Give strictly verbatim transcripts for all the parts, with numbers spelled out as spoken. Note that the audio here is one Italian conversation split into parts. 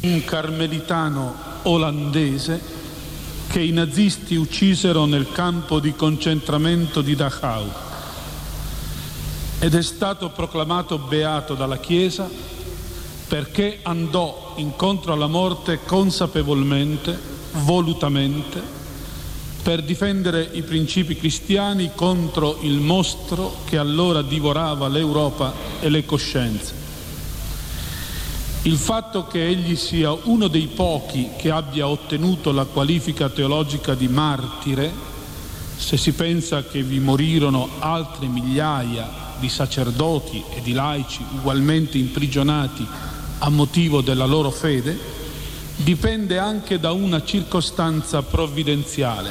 un carmelitano olandese che i nazisti uccisero nel campo di concentramento di Dachau ed è stato proclamato beato dalla Chiesa perché andò incontro alla morte consapevolmente, volutamente, per difendere i principi cristiani contro il mostro che allora divorava l'Europa e le coscienze. Il fatto che egli sia uno dei pochi che abbia ottenuto la qualifica teologica di martire, se si pensa che vi morirono altre migliaia di sacerdoti e di laici ugualmente imprigionati a motivo della loro fede, dipende anche da una circostanza provvidenziale.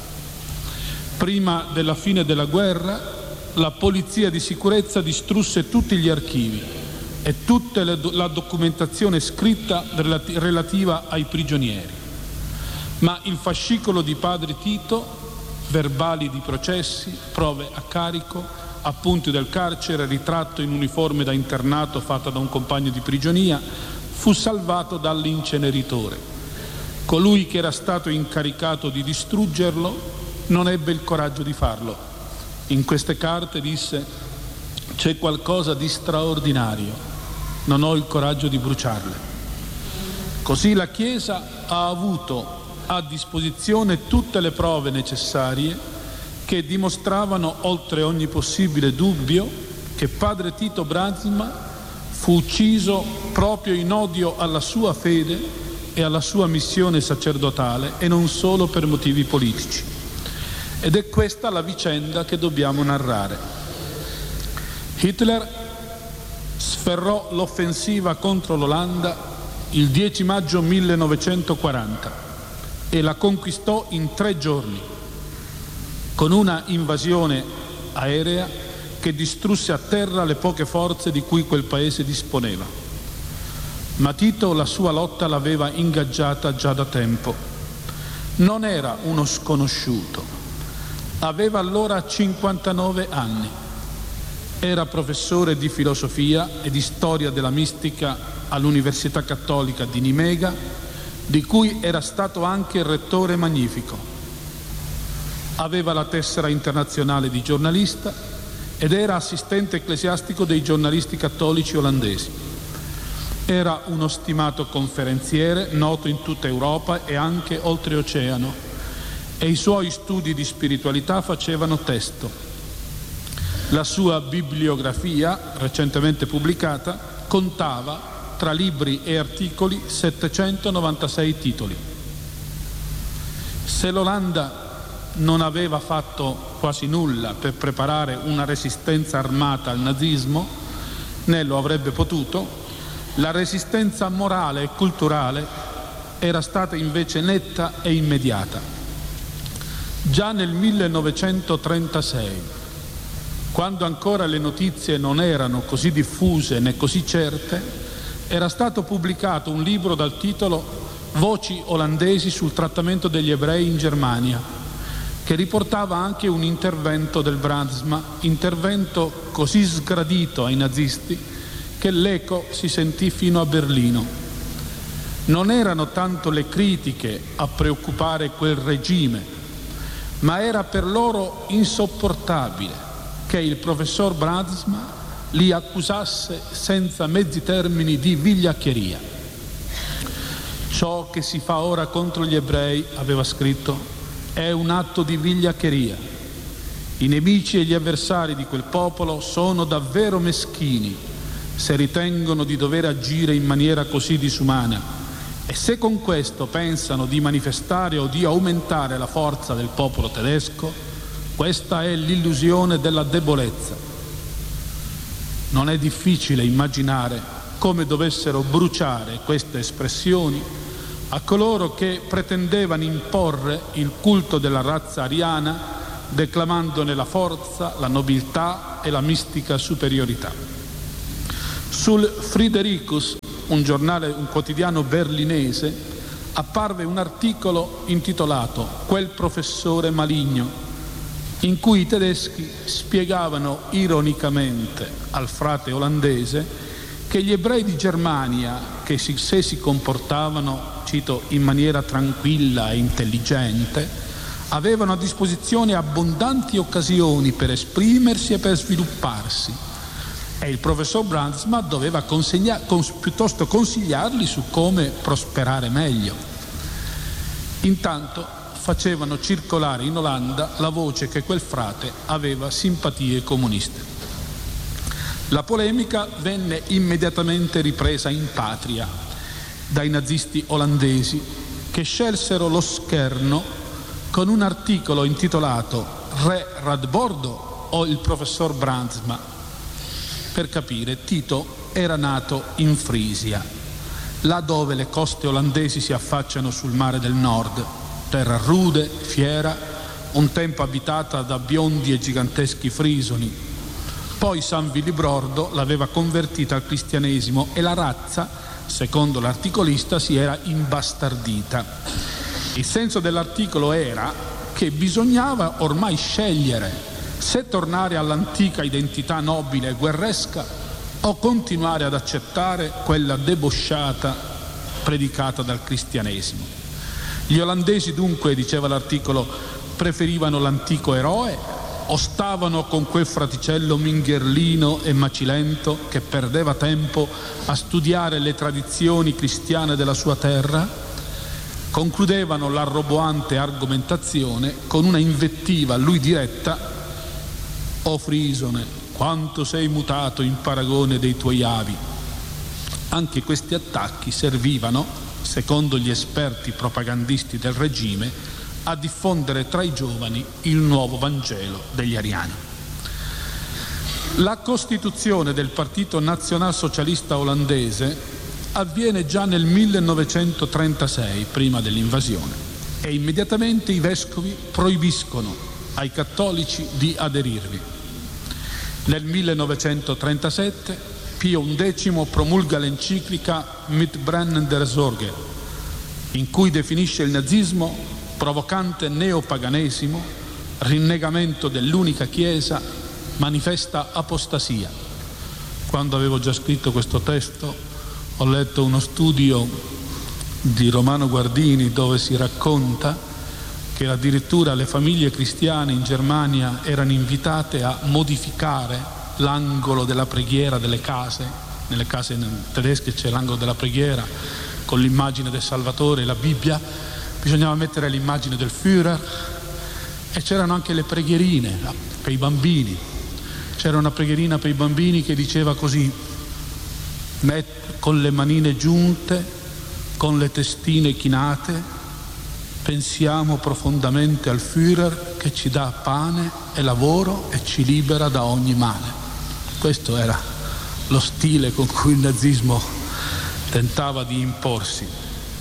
Prima della fine della guerra, la polizia di sicurezza distrusse tutti gli archivi e tutta la documentazione scritta relativa ai prigionieri. Ma il fascicolo di Padre Tito, verbali di processi, prove a carico, appunti del carcere, ritratto in uniforme da internato fatta da un compagno di prigionia, fu salvato dall'inceneritore. Colui che era stato incaricato di distruggerlo non ebbe il coraggio di farlo. In queste carte disse: c'è qualcosa di straordinario, non ho il coraggio di bruciarle. Così la Chiesa ha avuto a disposizione tutte le prove necessarie che dimostravano oltre ogni possibile dubbio che Padre Tito Brandsma fu ucciso proprio in odio alla sua fede e alla sua missione sacerdotale e non solo per motivi politici. Ed è questa la vicenda che dobbiamo narrare. Hitler sferrò l'offensiva contro l'Olanda il dieci maggio millenovecentoquaranta e la conquistò in tre giorni con una invasione aerea che distrusse a terra le poche forze di cui quel paese disponeva. Ma Tito la sua lotta l'aveva ingaggiata già da tempo. Non era uno sconosciuto. Aveva allora cinquantanove anni. Era professore di filosofia e di storia della mistica all'Università Cattolica di Nimega, di cui era stato anche il rettore magnifico. Aveva la tessera internazionale di giornalista ed era assistente ecclesiastico dei giornalisti cattolici olandesi. Era uno stimato conferenziere, noto in tutta Europa e anche oltreoceano, e i suoi studi di spiritualità facevano testo. La sua bibliografia, recentemente pubblicata, contava, tra libri e articoli, settecentonovantasei titoli. Se l'Olanda non aveva fatto quasi nulla per preparare una resistenza armata al nazismo, né lo avrebbe potuto, la resistenza morale e culturale era stata invece netta e immediata. Già nel millenovecentotrentasei, quando ancora le notizie non erano così diffuse né così certe, era stato pubblicato un libro dal titolo Voci olandesi sul trattamento degli ebrei in Germania, che riportava anche un intervento del Brandsma, intervento così sgradito ai nazisti che l'eco si sentì fino a Berlino. Non erano tanto le critiche a preoccupare quel regime, ma era per loro insopportabile che il professor Brandsma li accusasse senza mezzi termini di vigliaccheria. Ciò che si fa ora contro gli ebrei, aveva scritto, è un atto di vigliaccheria. I nemici e gli avversari di quel popolo sono davvero meschini se ritengono di dover agire in maniera così disumana e se con questo pensano di manifestare o di aumentare la forza del popolo tedesco, questa è l'illusione della debolezza. Non è difficile immaginare come dovessero bruciare queste espressioni a coloro che pretendevano imporre il culto della razza ariana, declamandone la forza, la nobiltà e la mistica superiorità. Sul Fridericus, un giornale, un quotidiano berlinese, apparve un articolo intitolato Quel professore maligno, in cui i tedeschi spiegavano ironicamente al frate olandese che gli ebrei di Germania, che si, se si comportavano, cito, in maniera tranquilla e intelligente, avevano a disposizione abbondanti occasioni per esprimersi e per svilupparsi, e il professor Brandsma doveva consegna, cons, piuttosto consigliarli su come prosperare meglio. Intanto facevano circolare in Olanda la voce che quel frate aveva simpatie comuniste. La polemica venne immediatamente ripresa in patria dai nazisti olandesi, che scelsero lo scherno con un articolo intitolato Re Radbordo o il professor Brandsma. Per capire, Tito era nato in Frisia, là dove le coste olandesi si affacciano sul mare del nord, terra rude, fiera, un tempo abitata da biondi e giganteschi frisoni. Poi San Vilibrordo l'aveva convertita al cristianesimo e la razza, secondo l'articolista, si era imbastardita. Il senso dell'articolo era che bisognava ormai scegliere se tornare all'antica identità nobile e guerresca o continuare ad accettare quella debosciata predicata dal cristianesimo. Gli olandesi dunque, diceva l'articolo, preferivano l'antico eroe o stavano con quel fraticello mingherlino e macilento che perdeva tempo a studiare le tradizioni cristiane della sua terra? Concludevano la roboante argomentazione con una invettiva a lui diretta: «O Frisone, quanto sei mutato in paragone dei tuoi avi!» Anche questi attacchi servivano, secondo gli esperti propagandisti del regime, a diffondere tra i giovani il nuovo Vangelo degli ariani. La costituzione del Partito Nazionalsocialista olandese avviene già nel millenovecentotrentasei, prima dell'invasione, e immediatamente i vescovi proibiscono ai cattolici di aderirvi. Nel millenovecentotrentasette Pio undicesimo promulga l'enciclica Mit brennender Sorge, in cui definisce il nazismo provocante neopaganesimo, rinnegamento dell'unica Chiesa, manifesta apostasia. Quando avevo già scritto questo testo, ho letto uno studio di Romano Guardini dove si racconta che addirittura le famiglie cristiane in Germania erano invitate a modificare l'angolo della preghiera delle case. Nelle case tedesche c'è l'angolo della preghiera con l'immagine del Salvatore e la Bibbia. Bisognava mettere l'immagine del Führer e c'erano anche le preghierine per i bambini. C'era una preghierina per i bambini che diceva così: con le manine giunte, con le testine chinate, pensiamo profondamente al Führer che ci dà pane e lavoro e ci libera da ogni male. Questo era lo stile con cui il nazismo tentava di imporsi.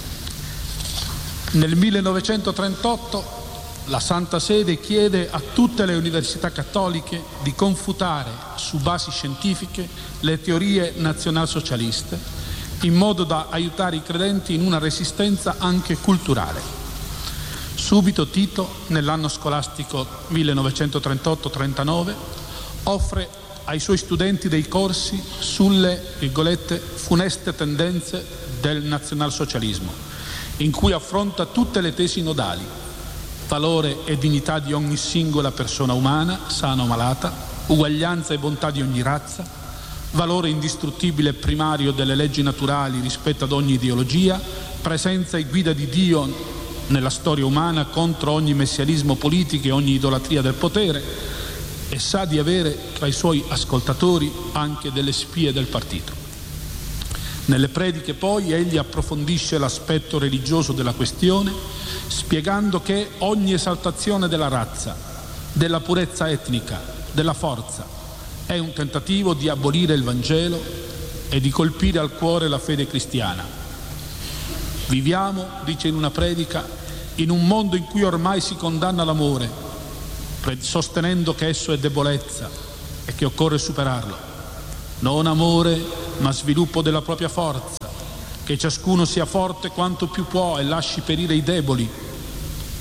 Nel millenovecentotrentotto la Santa Sede chiede a tutte le università cattoliche di confutare su basi scientifiche le teorie nazionalsocialiste, in modo da aiutare i credenti in una resistenza anche culturale. Subito Tito, nell'anno scolastico millenovecentotrentotto trentanove, offre ai suoi studenti dei corsi sulle, virgolette, funeste tendenze del nazionalsocialismo, in cui affronta tutte le tesi nodali: valore e dignità di ogni singola persona umana, sana o malata, uguaglianza e bontà di ogni razza, valore indistruttibile e primario delle leggi naturali rispetto ad ogni ideologia, presenza e guida di Dio nella storia umana contro ogni messianismo politico e ogni idolatria del potere, e sa di avere tra i suoi ascoltatori anche delle spie del partito. Nelle prediche poi egli approfondisce l'aspetto religioso della questione, spiegando che ogni esaltazione della razza, della purezza etnica, della forza è un tentativo di abolire il Vangelo e di colpire al cuore la fede cristiana. Viviamo, dice in una predica, in un mondo in cui ormai si condanna l'amore, sostenendo che esso è debolezza e che occorre superarlo. Non amore, ma sviluppo della propria forza, che ciascuno sia forte quanto più può e lasci perire i deboli.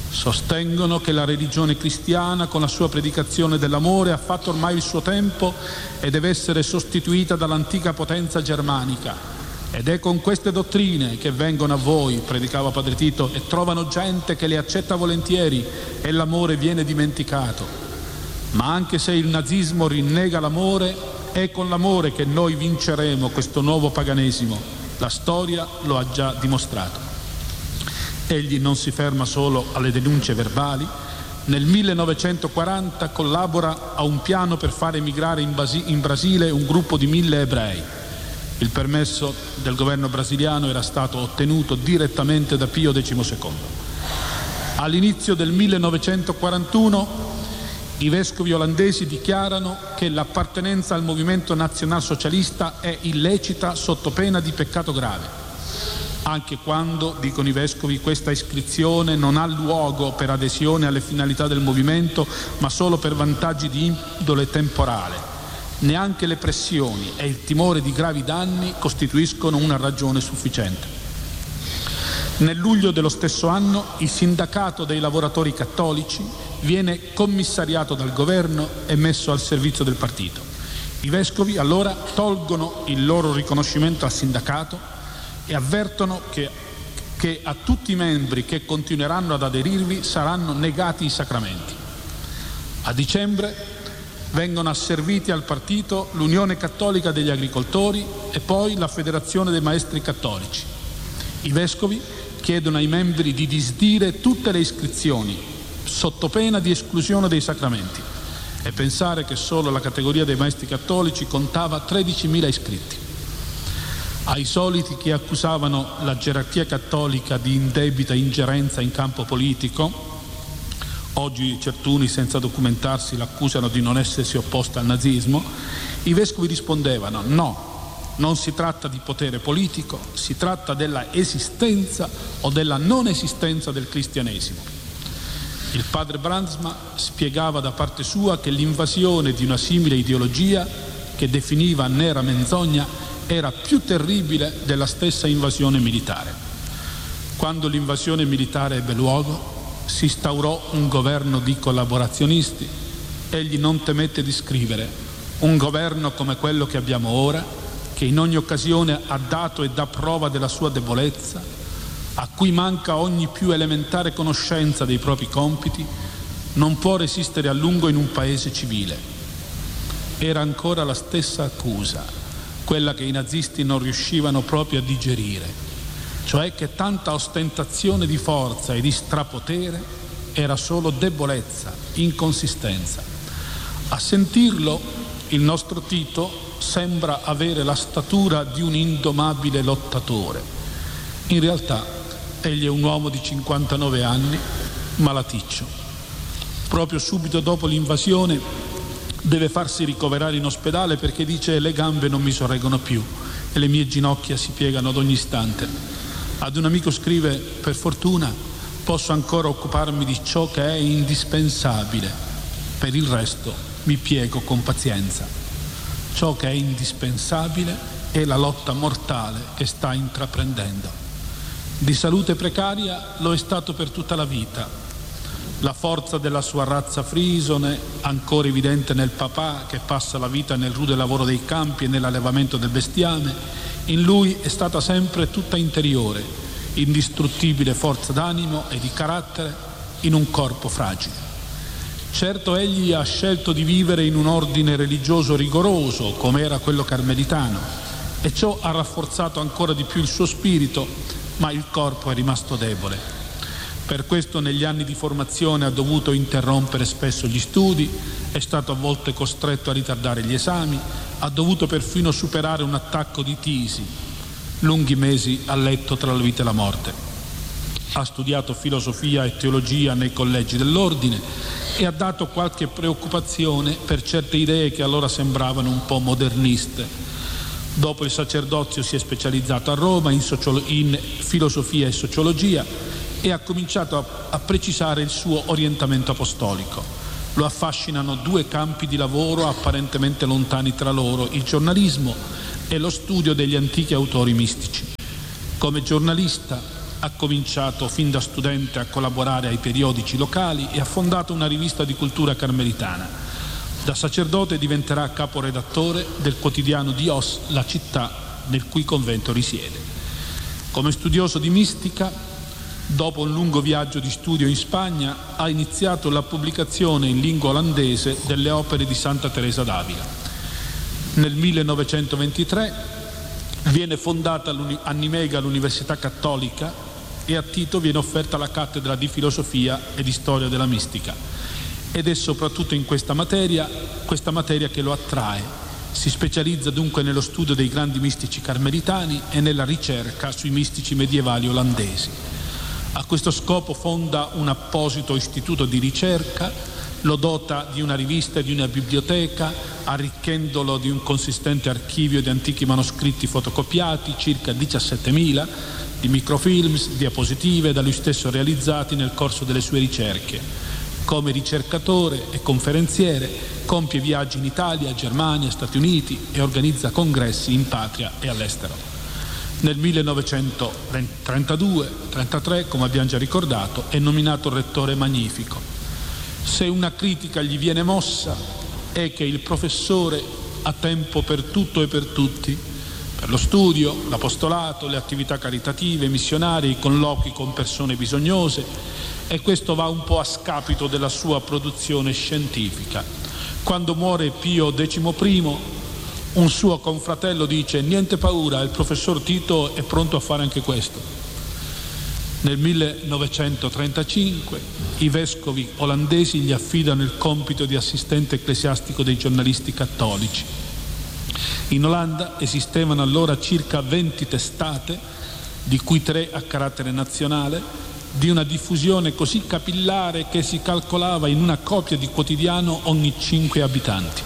Sostengono che la religione cristiana, con la sua predicazione dell'amore, ha fatto ormai il suo tempo e deve essere sostituita dall'antica potenza germanica. Ed è con queste dottrine che vengono a voi, predicava Padre Tito, e trovano gente che le accetta volentieri e l'amore viene dimenticato. Ma anche se il nazismo rinnega l'amore, è con l'amore che noi vinceremo questo nuovo paganesimo. La storia lo ha già dimostrato. Egli non si ferma solo alle denunce verbali. Nel millenovecentoquaranta collabora a un piano per far emigrare in, Basi- in Brasile un gruppo di mille ebrei. Il permesso del governo brasiliano era stato ottenuto direttamente da Pio diciannovesimo. All'inizio del millenovecentoquarantuno i vescovi olandesi dichiarano che l'appartenenza al movimento nazionalsocialista è illecita sotto pena di peccato grave. Anche quando, dicono i vescovi, questa iscrizione non ha luogo per adesione alle finalità del movimento, ma solo per vantaggi di indole temporale. Neanche le pressioni e il timore di gravi danni costituiscono una ragione sufficiente. Nel luglio dello stesso anno il sindacato dei lavoratori cattolici viene commissariato dal governo e messo al servizio del partito. I vescovi allora tolgono il loro riconoscimento al sindacato e avvertono che, che a tutti i membri che continueranno ad aderirvi saranno negati i sacramenti. A dicembre vengono asserviti al partito l'Unione Cattolica degli Agricoltori e poi la Federazione dei Maestri Cattolici. I vescovi chiedono ai membri di disdire tutte le iscrizioni sotto pena di esclusione dei sacramenti, e pensare che solo la categoria dei maestri cattolici contava tredicimila iscritti. Ai soliti che accusavano la gerarchia cattolica di indebita ingerenza in campo politico, oggi certuni senza documentarsi l'accusano di non essersi opposta al nazismo, i vescovi rispondevano: no, non si tratta di potere politico, si tratta della esistenza o della non esistenza del cristianesimo. Il padre Brandsma spiegava da parte sua che l'invasione di una simile ideologia, che definiva nera menzogna, era più terribile della stessa invasione militare. Quando l'invasione militare ebbe luogo, si instaurò un governo di collaborazionisti. Egli non temette di scrivere: un governo come quello che abbiamo ora, che in ogni occasione ha dato e dà prova della sua debolezza, a cui manca ogni più elementare conoscenza dei propri compiti, non può resistere a lungo in un paese civile. Era ancora la stessa accusa, quella che i nazisti non riuscivano proprio a digerire, cioè che tanta ostentazione di forza e di strapotere era solo debolezza, inconsistenza. A sentirlo, il nostro Tito sembra avere la statura di un indomabile lottatore. In realtà egli è un uomo di cinquantanove anni, malaticcio. Proprio subito dopo l'invasione deve farsi ricoverare in ospedale perché dice: le gambe non mi sorreggono più e le mie ginocchia si piegano ad ogni istante. Ad un amico scrive: per fortuna posso ancora occuparmi di ciò che è indispensabile, per il resto mi piego con pazienza. Ciò che è indispensabile è la lotta mortale che sta intraprendendo. Di salute precaria lo è stato per tutta la vita. La forza della sua razza frisone, ancora evidente nel papà che passa la vita nel rude lavoro dei campi e nell'allevamento del bestiame, in lui è stata sempre tutta interiore, indistruttibile forza d'animo e di carattere in un corpo fragile. Certo, egli ha scelto di vivere in un ordine religioso rigoroso, come era quello carmelitano, e ciò ha rafforzato ancora di più il suo spirito, ma il corpo è rimasto debole. Per questo negli anni di formazione ha dovuto interrompere spesso gli studi, è stato a volte costretto a ritardare gli esami, ha dovuto perfino superare un attacco di tisi, lunghi mesi a letto tra la vita e la morte. Ha studiato filosofia e teologia nei collegi dell'ordine e ha dato qualche preoccupazione per certe idee che allora sembravano un po' moderniste. Dopo il sacerdozio si è specializzato a Roma in, sociolo- in filosofia e sociologia e ha cominciato a, a precisare il suo orientamento apostolico. Lo affascinano due campi di lavoro apparentemente lontani tra loro: il giornalismo e lo studio degli antichi autori mistici. Come giornalista Ha cominciato fin da studente a collaborare ai periodici locali e ha fondato una rivista di cultura carmelitana. Da sacerdote diventerà caporedattore del quotidiano di Os, la città nel cui convento risiede. Come studioso di mistica, dopo un lungo viaggio di studio in Spagna, ha iniziato la pubblicazione in lingua olandese delle opere di Santa Teresa d'Avila. Nel millenovecentoventitré viene fondata a Nimega l'Università Cattolica e a Tito viene offerta la cattedra di filosofia e di storia della mistica. Ed è soprattutto in questa materia, questa materia che lo attrae. Si specializza dunque nello studio dei grandi mistici carmelitani e nella ricerca sui mistici medievali olandesi. A questo scopo fonda un apposito istituto di ricerca, lo dota di una rivista e di una biblioteca, arricchendolo di un consistente archivio di antichi manoscritti fotocopiati, circa diciassettemila, di microfilms, diapositive da lui stesso realizzati nel corso delle sue ricerche. Come ricercatore e conferenziere compie viaggi in Italia, Germania, Stati Uniti e organizza congressi in patria e all'estero. Nel millenovecentotrentadue trentatré, come abbiamo già ricordato, è nominato rettore magnifico. Se una critica gli viene mossa è che il professore ha tempo per tutto e per tutti, per lo studio, l'apostolato, le attività caritative, missionarie, i colloqui con persone bisognose, e questo va un po' a scapito della sua produzione scientifica. Quando muore Pio decimo primo, un suo confratello dice: niente paura, il professor Tito è pronto a fare anche questo. Nel millenovecentotrentacinque i vescovi olandesi gli affidano il compito di assistente ecclesiastico dei giornalisti cattolici. In Olanda esistevano allora circa venti testate, di cui tre a carattere nazionale, di una diffusione così capillare che si calcolava in una copia di quotidiano ogni cinque abitanti.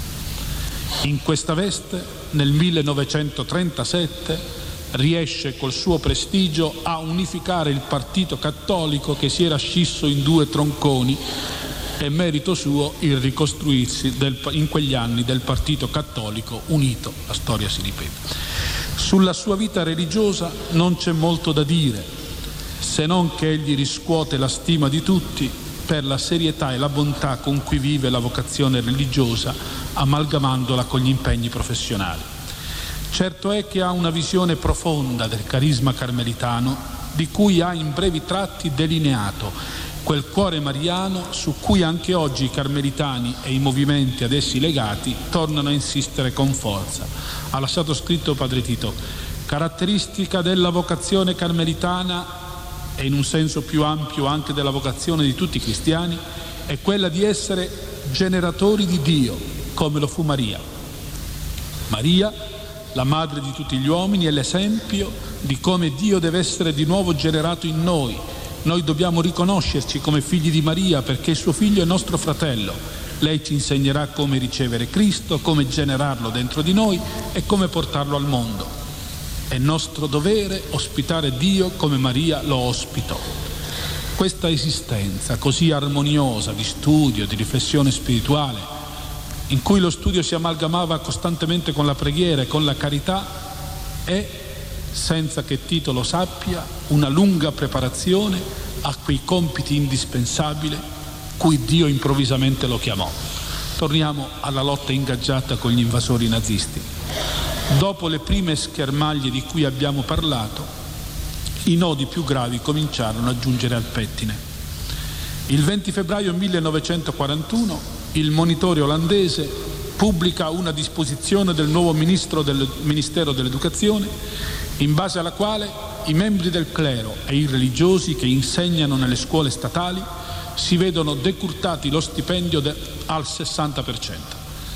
In questa veste, nel millenovecentotrentasette, riesce col suo prestigio a unificare il partito cattolico che si era scisso in due tronconi, e merito suo il ricostruirsi del, in quegli anni del partito cattolico unito. La storia si ripete. Sulla sua vita religiosa non c'è molto da dire, se non che egli riscuote la stima di tutti per la serietà e la bontà con cui vive la vocazione religiosa, amalgamandola con gli impegni professionali. Certo è che ha una visione profonda del carisma carmelitano, di cui ha in brevi tratti delineato quel cuore mariano su cui anche oggi i carmelitani e i movimenti ad essi legati tornano a insistere con forza. Ha lasciato scritto Padre Tito: caratteristica della vocazione carmelitana, e in un senso più ampio anche della vocazione di tutti i cristiani, è quella di essere generatori di Dio, come lo fu Maria. Maria, la madre di tutti gli uomini, è l'esempio di come Dio deve essere di nuovo generato in noi. Noi dobbiamo riconoscerci come figli di Maria, perché suo figlio è nostro fratello. Lei ci insegnerà come ricevere Cristo, come generarlo dentro di noi e come portarlo al mondo. È nostro dovere ospitare Dio come Maria lo ospitò. Questa esistenza così armoniosa di studio, di riflessione spirituale, in cui lo studio si amalgamava costantemente con la preghiera e con la carità, è, senza che Tito lo sappia, una lunga preparazione a quei compiti indispensabili cui Dio improvvisamente lo chiamò. Torniamo alla lotta ingaggiata con gli invasori nazisti. Dopo le prime schermaglie di cui abbiamo parlato, i nodi più gravi cominciarono a giungere al pettine. Il venti febbraio millenovecentoquarantuno il Monitore olandese pubblica una disposizione del nuovo ministro del Ministero dell'Educazione, in base alla quale i membri del clero e i religiosi che insegnano nelle scuole statali si vedono decurtati lo stipendio de- al sessanta per cento.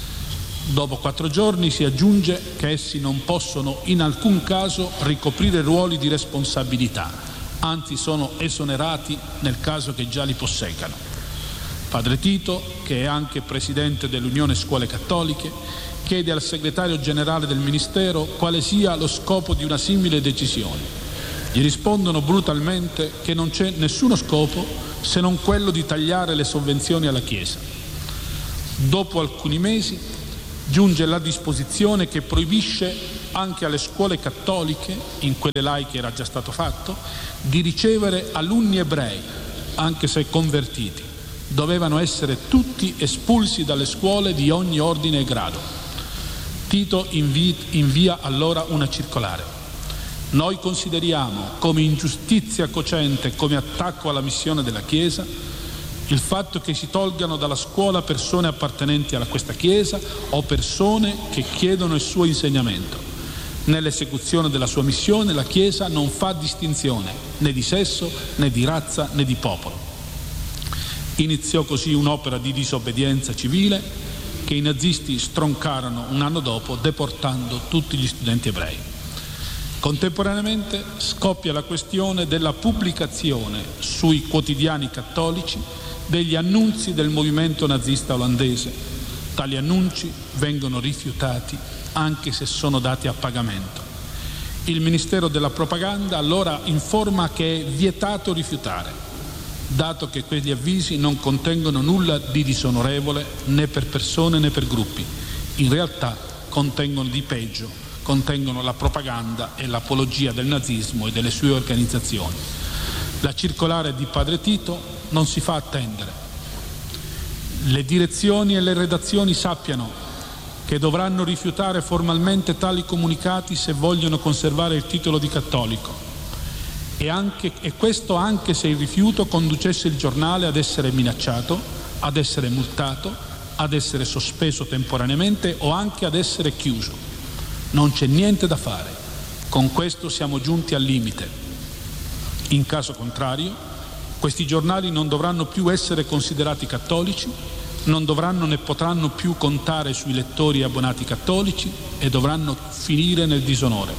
Dopo quattro giorni si aggiunge che essi non possono in alcun caso ricoprire ruoli di responsabilità, anzi sono esonerati nel caso che già li posseggano. Padre Tito, che è anche presidente dell'Unione Scuole Cattoliche, chiede al segretario generale del Ministero quale sia lo scopo di una simile decisione. Gli rispondono brutalmente che non c'è nessuno scopo se non quello di tagliare le sovvenzioni alla Chiesa. Dopo alcuni mesi giunge la disposizione che proibisce anche alle scuole cattoliche, in quelle laiche era già stato fatto, di ricevere alunni ebrei, anche se convertiti. Dovevano essere tutti espulsi dalle scuole di ogni ordine e grado. Tito invi- invia allora una circolare. Noi consideriamo come ingiustizia cocente e come attacco alla missione della Chiesa il fatto che si tolgano dalla scuola persone appartenenti a questa Chiesa o persone che chiedono il suo insegnamento. Nell'esecuzione della sua missione la Chiesa non fa distinzione né di sesso, né di razza, né di popolo. Iniziò così un'opera di disobbedienza civile che i nazisti stroncarono un anno dopo, deportando tutti gli studenti ebrei. Contemporaneamente scoppia la questione della pubblicazione sui quotidiani cattolici degli annunzi del movimento nazista olandese. Tali annunci vengono rifiutati anche se sono dati a pagamento. Il Ministero della Propaganda allora informa che è vietato rifiutare, dato che quegli avvisi non contengono nulla di disonorevole né per persone né per gruppi. In realtà contengono di peggio, contengono la propaganda e l'apologia del nazismo e delle sue organizzazioni. La circolare di Padre Tito non si fa attendere. Le direzioni e le redazioni sappiano che dovranno rifiutare formalmente tali comunicati se vogliono conservare il titolo di cattolico. E, anche, e questo anche se il rifiuto conducesse il giornale ad essere minacciato, ad essere multato, ad essere sospeso temporaneamente o anche ad essere chiuso. Non c'è niente da fare. Con questo siamo giunti al limite. In caso contrario, questi giornali non dovranno più essere considerati cattolici, non dovranno né potranno più contare sui lettori e abbonati cattolici e dovranno finire nel disonore.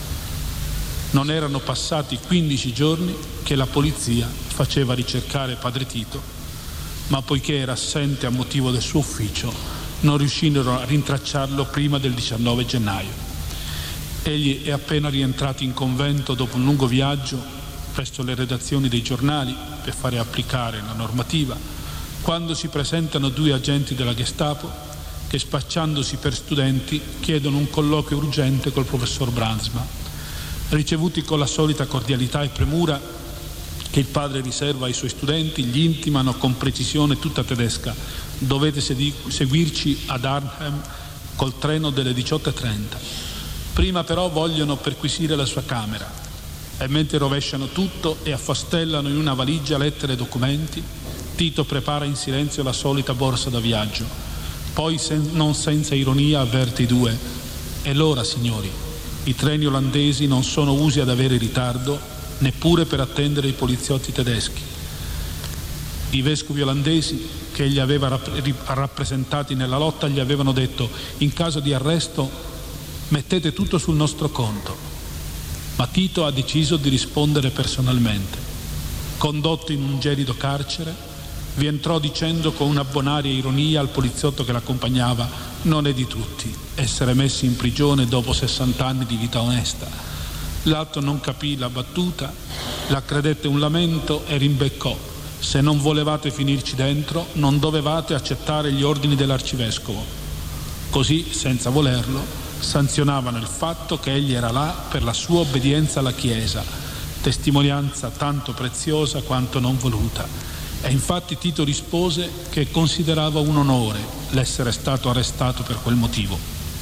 Non erano passati quindici giorni che la polizia faceva ricercare Padre Tito, ma poiché era assente a motivo del suo ufficio, non riuscirono a rintracciarlo prima del diciannove gennaio. Egli è appena rientrato in convento dopo un lungo viaggio presso le redazioni dei giornali per fare applicare la normativa, quando si presentano due agenti della Gestapo che, spacciandosi per studenti, chiedono un colloquio urgente col professor Brandsma. Ricevuti con la solita cordialità e premura che il padre riserva ai suoi studenti, gli intimano con precisione tutta tedesca: dovete seguirci ad Arnhem col treno delle diciotto e trenta. Prima però vogliono perquisire la sua camera, e mentre rovesciano tutto e affastellano in una valigia lettere e documenti, Tito prepara in silenzio la solita borsa da viaggio. Poi, sen- non senza ironia, avverte i due: e l'ora, signori, i treni olandesi non sono usi ad avere ritardo neppure per attendere i poliziotti tedeschi. I vescovi olandesi che egli aveva rapp- rappresentati nella lotta gli avevano detto: in caso di arresto mettete tutto sul nostro conto. Ma Tito ha deciso di rispondere personalmente. Condotto in un gelido carcere, vi entrò dicendo con una bonaria ironia al poliziotto che l'accompagnava: non è di tutti essere messi in prigione dopo sessanta anni di vita onesta. L'altro non capì la battuta, la credette un lamento e rimbeccò: se non volevate finirci dentro, non dovevate accettare gli ordini dell'arcivescovo. Così, senza volerlo, sanzionavano il fatto che egli era là per la sua obbedienza alla Chiesa, testimonianza tanto preziosa quanto non voluta. E infatti Tito rispose che considerava un onore l'essere stato arrestato per quel motivo.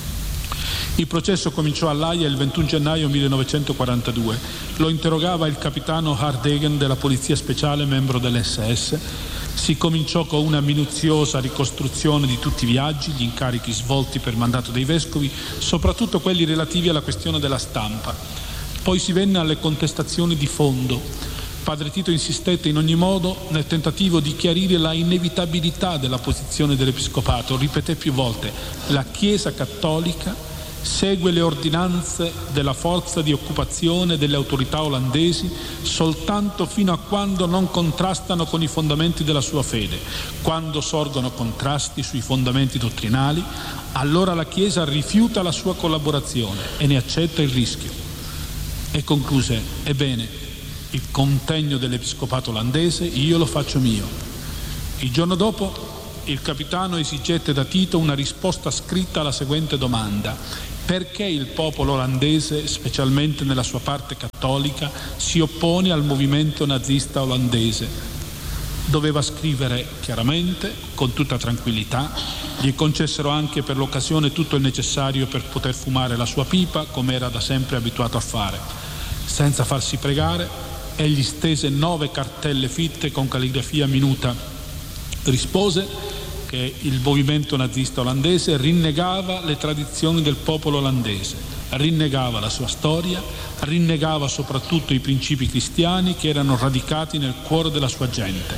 Il processo cominciò all'Aia il ventuno gennaio millenovecentoquarantadue. Lo interrogava il capitano Hardegen della Polizia Speciale, membro dell'esse esse. Si cominciò con una minuziosa ricostruzione di tutti i viaggi, gli incarichi svolti per mandato dei vescovi, soprattutto quelli relativi alla questione della stampa. Poi si venne alle contestazioni di fondo. Padre Tito insistette in ogni modo nel tentativo di chiarire la inevitabilità della posizione dell'Episcopato. Ripeté più volte: la Chiesa Cattolica segue le ordinanze della forza di occupazione delle autorità olandesi soltanto fino a quando non contrastano con i fondamenti della sua fede. Quando sorgono contrasti sui fondamenti dottrinali, allora la Chiesa rifiuta la sua collaborazione e ne accetta il rischio. E concluse: ebbene, il contegno dell'Episcopato olandese io lo faccio mio. Il giorno dopo il capitano esigette da Tito una risposta scritta alla seguente domanda: perché il popolo olandese, specialmente nella sua parte cattolica, si oppone al movimento nazista olandese. Doveva scrivere chiaramente, con tutta tranquillità. Gli concessero anche per l'occasione tutto il necessario per poter fumare la sua pipa, come era da sempre abituato a fare. Senza farsi pregare, egli stese nove cartelle fitte con calligrafia minuta. Rispose che il movimento nazista olandese rinnegava le tradizioni del popolo olandese, rinnegava la sua storia, rinnegava soprattutto i principi cristiani che erano radicati nel cuore della sua gente.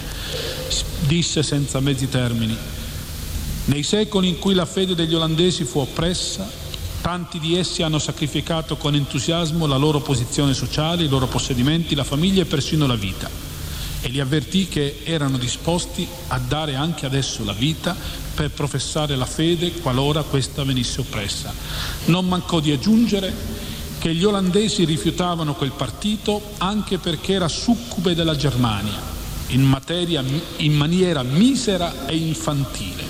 Disse senza mezzi termini: nei secoli in cui la fede degli olandesi fu oppressa, tanti di essi hanno sacrificato con entusiasmo la loro posizione sociale, i loro possedimenti, la famiglia e persino la vita. E li avvertì che erano disposti a dare anche adesso la vita per professare la fede qualora questa venisse oppressa. Non mancò di aggiungere che gli olandesi rifiutavano quel partito anche perché era succube della Germania, in, materia, in maniera misera e infantile,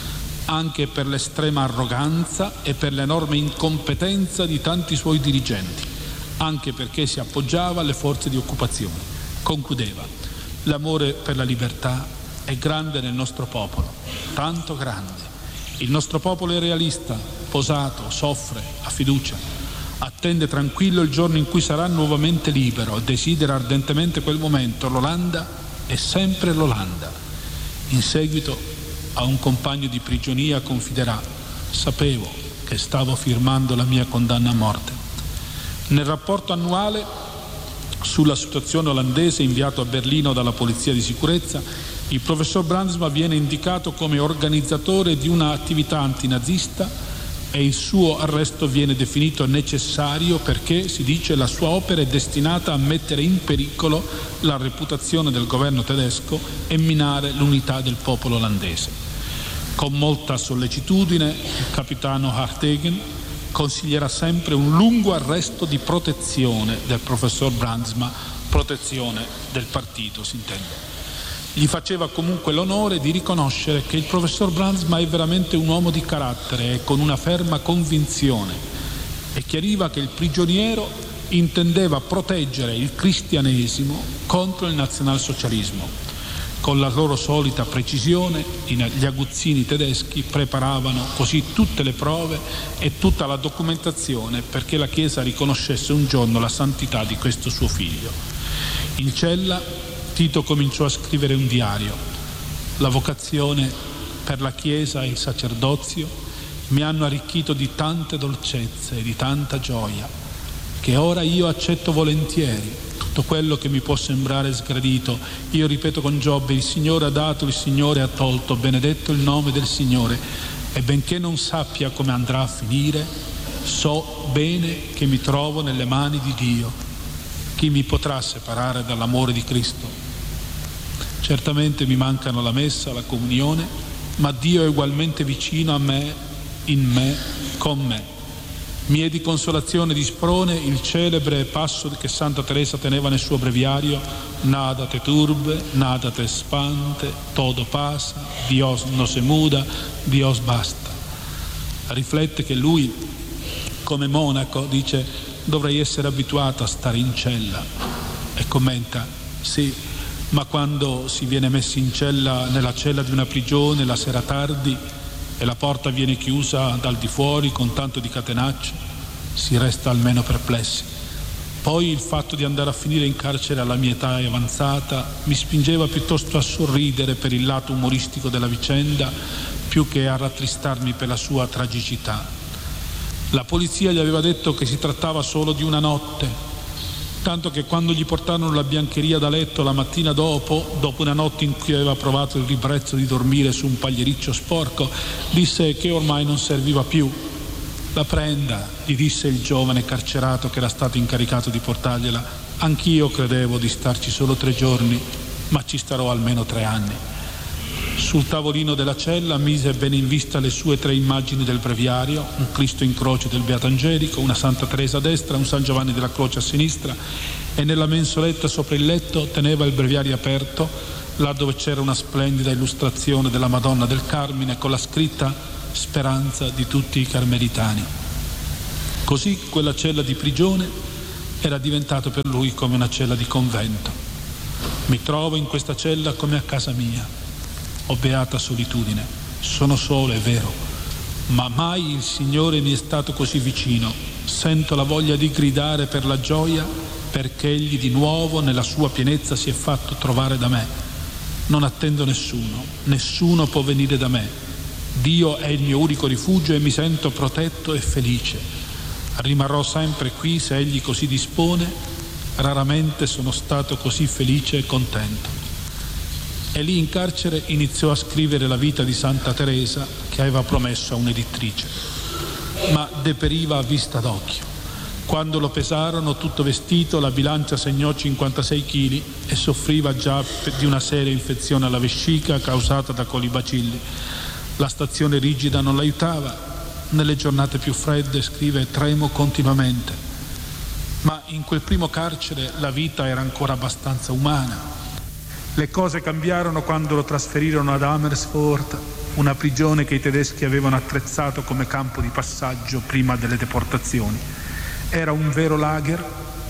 anche per l'estrema arroganza e per l'enorme incompetenza di tanti suoi dirigenti, anche perché si appoggiava alle forze di occupazione. Concludeva: l'amore per la libertà è grande nel nostro popolo, tanto grande. Il nostro popolo è realista, posato, soffre, ha fiducia, attende tranquillo il giorno in cui sarà nuovamente libero e desidera ardentemente quel momento. L'Olanda è sempre l'Olanda. In seguito a un compagno di prigionia confiderà: sapevo che stavo firmando la mia condanna a morte. Nel rapporto annuale sulla situazione olandese inviato a Berlino dalla polizia di sicurezza, il professor Brandsma viene indicato come organizzatore di un'attività antinazista e il suo arresto viene definito necessario perché, si dice, la sua opera è destinata a mettere in pericolo la reputazione del governo tedesco e minare l'unità del popolo olandese. Con molta sollecitudine il capitano Hartegen consiglierà sempre un lungo arresto di protezione del professor Brandsma, protezione del partito, si intende. Gli faceva comunque l'onore di riconoscere che il professor Brandsma è veramente un uomo di carattere e con una ferma convinzione, e chiariva che il prigioniero intendeva proteggere il cristianesimo contro il nazionalsocialismo. Con la loro solita precisione, gli aguzzini tedeschi preparavano così tutte le prove e tutta la documentazione perché la Chiesa riconoscesse un giorno la santità di questo suo figlio. In cella Tito cominciò a scrivere un diario. La vocazione per la Chiesa e il sacerdozio mi hanno arricchito di tante dolcezze e di tanta gioia, che ora io accetto volentieri. Tutto quello che mi può sembrare sgradito, io ripeto con Giobbe: il Signore ha dato, il Signore ha tolto, benedetto il nome del Signore. E benché non sappia come andrà a finire, so bene che mi trovo nelle mani di Dio. Chi mi potrà separare dall'amore di Cristo? Certamente mi mancano la messa, la comunione, ma Dio è ugualmente vicino a me, in me, con me. Mi è di consolazione di sprone il celebre passo che Santa Teresa teneva nel suo breviario: nada te turbe, nada te spante, todo pasa, Dios no se muda, Dios basta. Riflette che lui, come monaco, dice: dovrei essere abituato a stare in cella, e commenta: sì, ma quando si viene messi in cella, nella cella di una prigione, la sera tardi, e la porta viene chiusa dal di fuori con tanto di catenaccio, si resta almeno perplessi. Poi il fatto di andare a finire in carcere alla mia età avanzata mi spingeva piuttosto a sorridere per il lato umoristico della vicenda, più che a rattristarmi per la sua tragicità. La polizia gli aveva detto che si trattava solo di una notte, tanto che quando gli portarono la biancheria da letto la mattina dopo, dopo una notte in cui aveva provato il ribrezzo di dormire su un pagliericcio sporco, disse che ormai non serviva più. La prenda, gli disse il giovane carcerato che era stato incaricato di portargliela. Anch'io credevo di starci solo tre giorni, ma ci starò almeno tre anni. Sul tavolino della cella mise bene in vista le sue tre immagini del breviario: un Cristo in croce del Beato Angelico, una Santa Teresa a destra, un San Giovanni della Croce a sinistra, e nella mensoletta sopra il letto teneva il breviario aperto, là dove c'era una splendida illustrazione della Madonna del Carmine con la scritta: speranza di tutti i carmelitani. Così quella cella di prigione era diventata per lui come una cella di convento. Mi trovo in questa cella come a casa mia. Ho beata solitudine. Sono solo, è vero, ma mai il Signore mi è stato così vicino. Sento la voglia di gridare per la gioia, perché Egli di nuovo nella sua pienezza si è fatto trovare da me. Non attendo nessuno, nessuno può venire da me. Dio è il mio unico rifugio e mi sento protetto e felice. Rimarrò sempre qui se Egli così dispone. Raramente sono stato così felice e contento. E lì in carcere iniziò a scrivere la vita di Santa Teresa che aveva promesso a un'editrice, ma deperiva a vista d'occhio. Quando lo pesarono tutto vestito, la bilancia segnò cinquantasei chili e soffriva già di una seria infezione alla vescica causata da colibacilli. La stazione rigida non l'aiutava. Nelle giornate più fredde, scrive, tremo continuamente. Ma in quel primo carcere la vita era ancora abbastanza umana. Le cose cambiarono quando lo trasferirono ad Amersfoort, una prigione che i tedeschi avevano attrezzato come campo di passaggio prima delle deportazioni. Era un vero lager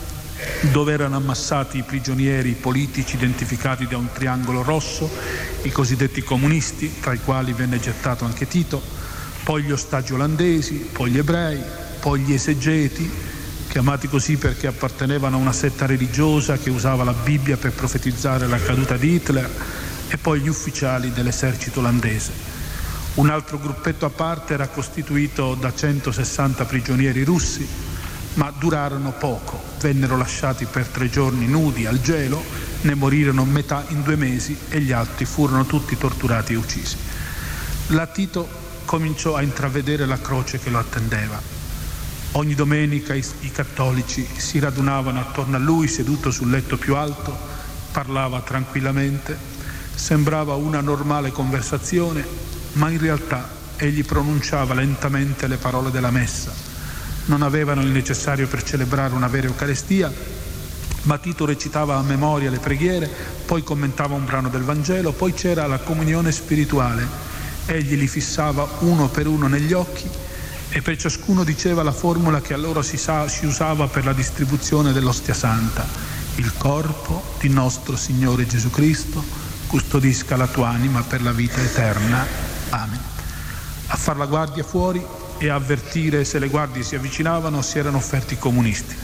dove erano ammassati i prigionieri politici identificati da un triangolo rosso, i cosiddetti comunisti, tra i quali venne gettato anche Tito, poi gli ostaggi olandesi, poi gli ebrei, poi gli esegeti, chiamati così perché appartenevano a una setta religiosa che usava la Bibbia per profetizzare la caduta di Hitler, e poi gli ufficiali dell'esercito olandese. Un altro gruppetto a parte era costituito da centosessanta prigionieri russi, ma durarono poco, vennero lasciati per tre giorni nudi al gelo, ne morirono metà in due mesi e gli altri furono tutti torturati e uccisi. La Tito cominciò a intravedere la croce che lo attendeva. Ogni domenica i, i cattolici si radunavano attorno a lui seduto sul letto più alto, parlava tranquillamente, sembrava una normale conversazione, ma in realtà egli pronunciava lentamente le parole della messa. Non avevano il necessario per celebrare una vera Eucaristia, ma Tito recitava a memoria le preghiere, poi commentava un brano del Vangelo, poi c'era la comunione spirituale. Egli li fissava uno per uno negli occhi e per ciascuno diceva la formula che allora si, sa, si usava per la distribuzione dell'ostia santa: il corpo di nostro Signore Gesù Cristo custodisca la tua anima per la vita eterna. Amen. A far la guardia fuori e a avvertire se le guardie si avvicinavano si erano offerti i comunisti.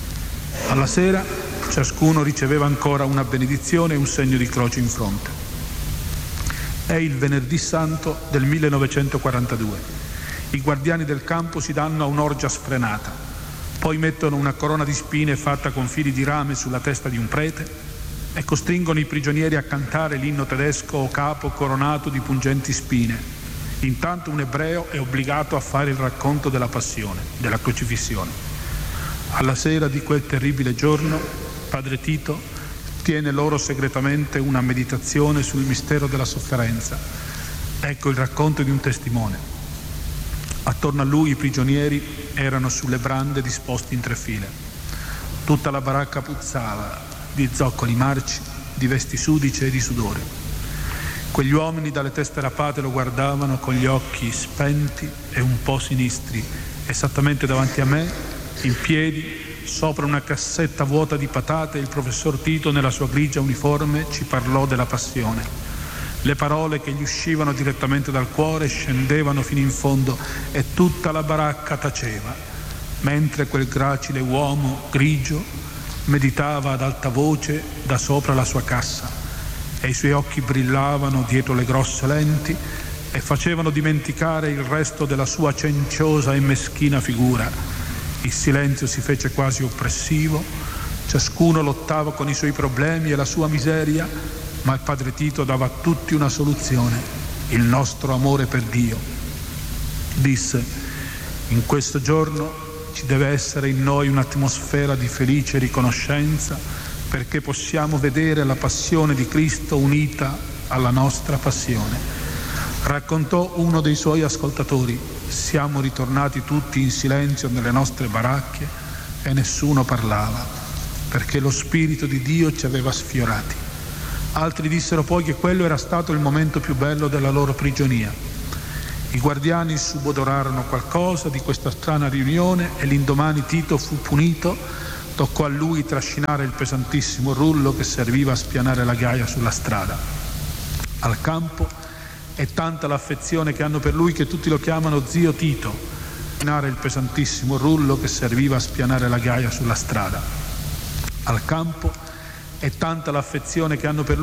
Alla sera ciascuno riceveva ancora una benedizione e un segno di croce in fronte. È il venerdì santo del millenovecentoquarantadue. I guardiani del campo si danno a un'orgia sfrenata, poi mettono una corona di spine fatta con fili di rame sulla testa di un prete e costringono i prigionieri a cantare l'inno tedesco o capo coronato di pungenti spine. Intanto un ebreo è obbligato a fare il racconto della passione, della crocifissione. Alla sera di quel terribile giorno, padre Tito tiene loro segretamente una meditazione sul mistero della sofferenza. Ecco il racconto di un testimone. Attorno a lui i prigionieri erano sulle brande disposti in tre file. Tutta la baracca puzzava di zoccoli marci, di vesti sudice e di sudore. Quegli uomini dalle teste rapate lo guardavano con gli occhi spenti e un po' sinistri. Esattamente davanti a me, in piedi, sopra una cassetta vuota di patate, il professor Tito nella sua grigia uniforme ci parlò della passione. Le parole che gli uscivano direttamente dal cuore scendevano fino in fondo e tutta la baracca taceva, mentre quel gracile uomo grigio meditava ad alta voce da sopra la sua cassa e i suoi occhi brillavano dietro le grosse lenti e facevano dimenticare il resto della sua cenciosa e meschina figura. Il silenzio si fece quasi oppressivo, ciascuno lottava con i suoi problemi e la sua miseria, ma il padre Tito dava a tutti una soluzione: il nostro amore per Dio. Disse: in questo giorno ci deve essere in noi un'atmosfera di felice riconoscenza perché possiamo vedere la passione di Cristo unita alla nostra passione. Raccontò uno dei suoi ascoltatori: siamo ritornati tutti in silenzio nelle nostre baracche e nessuno parlava perché lo Spirito di Dio ci aveva sfiorati. Altri dissero poi che quello era stato il momento più bello della loro prigionia. I guardiani subodorarono qualcosa di questa strana riunione e l'indomani Tito fu punito. Toccò a lui trascinare il pesantissimo rullo che serviva a spianare la ghiaia sulla strada. Al campo è tanta l'affezione che hanno per lui che tutti lo chiamano zio Tito. Trascinare il pesantissimo rullo che serviva a spianare la ghiaia sulla strada. Al campo è tanta l'affezione che hanno per lui